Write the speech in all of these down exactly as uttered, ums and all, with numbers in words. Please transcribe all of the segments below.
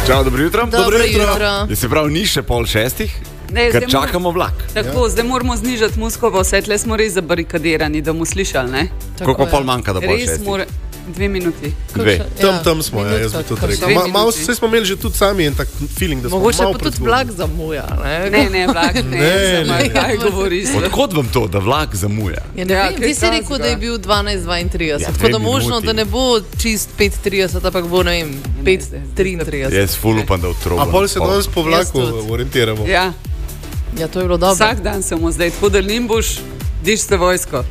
Čau, dobro jutro. Dobro jutro. Je se pravi, ni še pol šestih, Ne, ker zdaj čakamo vlak. Tako, zdaj moramo znižati muskovo, vse tle smo res zabarikadirani, da bomo slišali, ne? Koliko pa pol manjka do pol Res šestih? mora... Dve minuti. Dve. Tam, tam smo, ja, jaz bi tudi rekel. Ma, malo se smo imeli že tudi sami en tak feeling, da smo Mogoče malo pa tudi prezgodnji. vlak zamuja. Ne, Ne, ne, vlak, ne, Ne, ne, ne. kaj govoriš? Odkot vam to, da vlak zamuja? Ja, ne Ja, vem, kaj ti si rekel, takega? da je bil dvanajst dvaintrideset, Ja, tako dve da možno, minuti. da ne bo čist pet trideset, ampak bo, ne vem, pet triintrideset. Jaz ful upam, da v trobu. A pol se danes po vlaku Jaz tudi. orientiramo. Ja, Ja, to je bilo dobro. vsak dan se bomo zdaj, tako da nimbuš, diš se vojsko.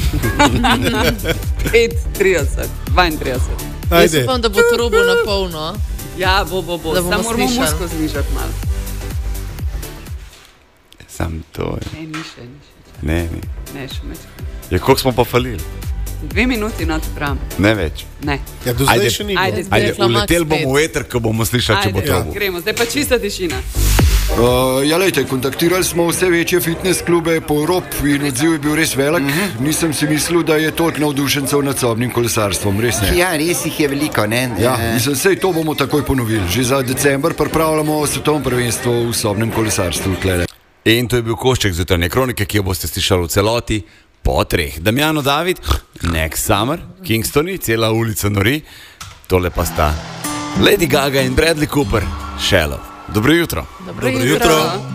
pet trideset, dvaintrideset. Jaz Ajde. upam, da bo trobo na polno. Ja, bo, bo, bo. Da bomo Samo moramo slišali. musko znižati malo. Sam to je. Ne, ni še, ni še. Ne, ne. Ne, še meč. Ja, koliko smo pa falili? Dve minuti not pram. Ne več. Ne. Ja, do zdaj Ajde. še ni Ajde, bilo. zdaj. Ajde, rekla Max uletel bomo v pet. eter, ko bomo slišali, če bo Ajde, trobu. gremo, zdaj pa čista tišina. Uh, ja, lejte, kontaktirali smo vse večje fitness klube po Evropi in odziv je bil res velik. Mm -hmm. Nisem si mislil, da je toliko navdušencev nad sobnim kolesarstvom, res ne. Ja, res jih je veliko, ne? Ja, Eh, mislim, sej to bomo takoj ponovili. Že za december pripravljamo svetovno prvenstvo v sobnem kolesarstvu. Tlele. In to je bil košček z jutranje kronike, ki jo boste slišali v celoti po treh. Damjano David, Next Summer, Kingstoni, cela ulica nori, tole pa sta Lady Gaga in Bradley Cooper, Shallow. Dobro jutro. Dobro Dobro jutro. jutro.